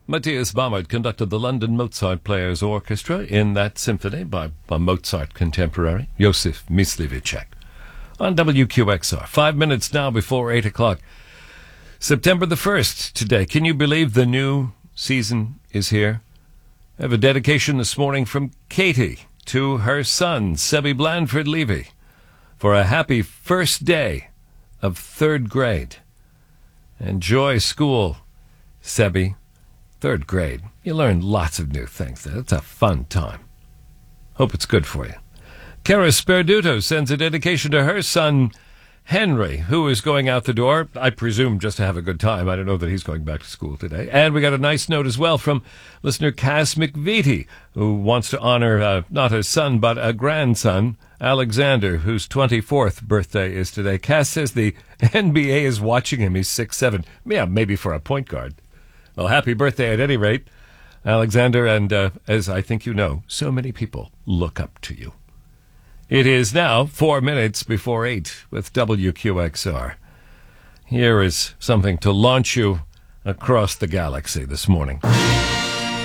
Matthias Baumert conducted the London Mozart Players Orchestra in that symphony by a Mozart contemporary, Josef Myslivicek, on WQXR. 5 minutes now before 8 o'clock. September the 1st today. Can you believe the new season is here? I have a dedication this morning from Katie to her son, Sebby Blandford Levy, for a happy first day of third grade. Enjoy school, Sebby. Third grade. You learn lots of new things. It's a fun time. Hope it's good for you. Cara Sperduto sends a dedication to her son, Henry, who is going out the door, I presume just to have a good time. I don't know that he's going back to school today. And we got a nice note as well from listener Cass McVitie, who wants to honor not a son, but a grandson, Alexander, whose 24th birthday is today. Cass says the NBA is watching him. He's 6'7". Yeah, maybe for a point guard. Well, happy birthday at any rate, Alexander, and as I think you know, so many people look up to you. It is now 4 minutes before 8 with WQXR. Here is something to launch you across the galaxy this morning.